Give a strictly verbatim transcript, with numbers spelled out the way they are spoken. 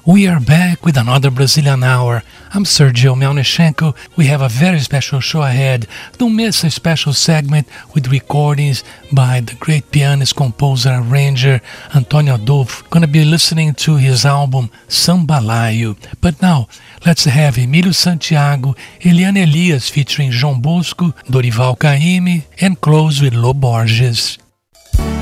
We are back with another Brazilian Hour. I'm Sergio Melnichenko. We have a very special show ahead. Don't miss a special segment with recordings by the great pianist, composer, arranger Antônio Adolfo. Gonna be listening to his album Sambalaio. But now, let's have Emílio Santiago, Eliana Elias featuring João Bosco, Dorival Caymmi, and close with Lô Borges.